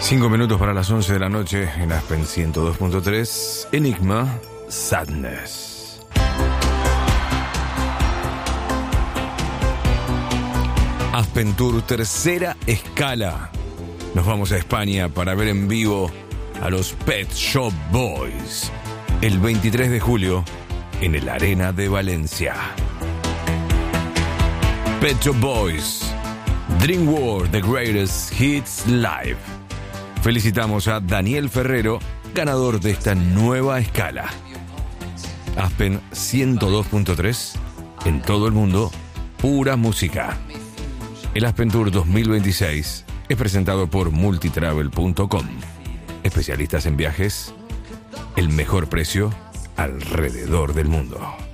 5 minutos para las 11 de la noche en Aspen 102.3. Enigma, Sadness. Aspen Tour, tercera escala. Nos vamos a España para ver en vivo a los Pet Shop Boys el 23 de julio en el Arena de Valencia. Pet Shop Boys, Dream World, The Greatest Hits Live. Felicitamos a Daniel Ferrero, ganador de esta nueva escala. Aspen 102.3, en todo el mundo, pura música. El Aspen Tour 2026 es presentado por multitravel.com. Especialistas en viajes, el mejor precio alrededor del mundo.